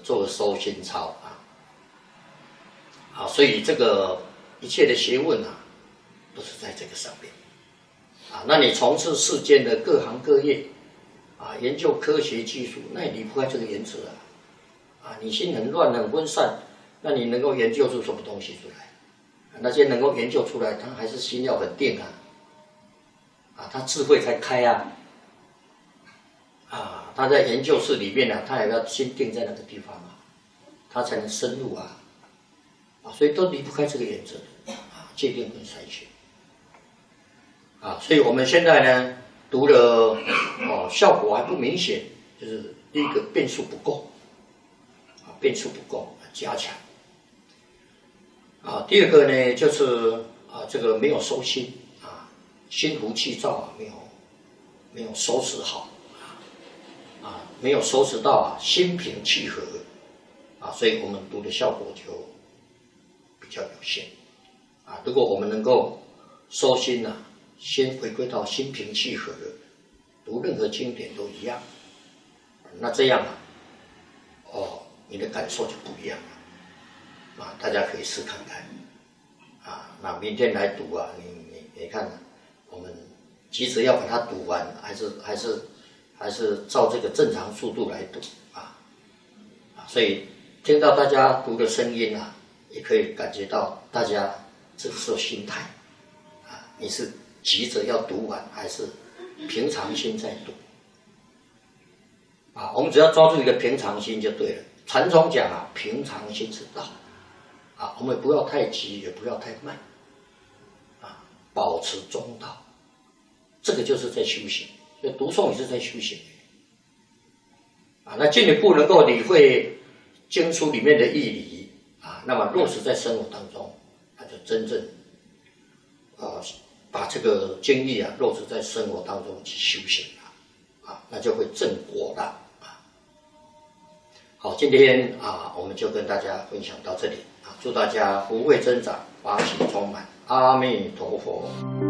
做收心操所以这个一切的学问都是在这个上面那你从事世间的各行各业研究科学技术，那也离不开这个原则你心很乱很分散，那你能够研究出什么东西出来？那些能够研究出来，他还是心要很定他智慧才开他在研究室里面他也要心定在那个地方他才能深入所以都离不开这个原则界定跟筛选所以我们现在呢读了效果还不明显，就是第一个变数不够加强第二个呢就是这个没有收心心浮气躁没有收拾好没有收拾到心平气和所以我们读的效果就比较有限如果我们能够收心先回归到心平气和的，读任何经典都一样，那这样你的感受就不一样了大家可以试看看那明天来读你看我们急着要把它读完，还是照这个正常速度来读所以听到大家读的声音也可以感觉到大家这个时候心态你是急着要读完，还是平常心在读我们只要抓住一个平常心就对了。禅宗讲平常心是道我们不要太急，也不要太慢保持中道，这个就是在修行。所以读诵也是在修行那进一步能够理会经书里面的义理那么落实在生活当中，那就真正把这个经义落实在生活当中去修行那就会正果了好，今天我们就跟大家分享到这里祝大家福慧增长，法喜充满，阿弥陀佛。